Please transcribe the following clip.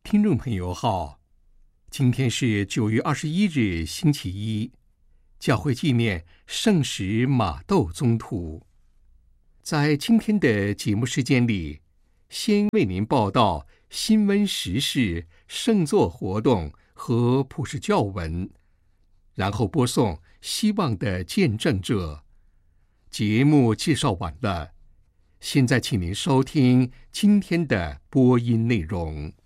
听众朋友好，今天是9月21日星期一，教会纪念圣史马窦宗徒。在今天的节目时间里，先为您报道新闻时事、圣座活动和普世教文，然后播送希望的见证者。节目介绍完了，现在请您收听今天的播音内容。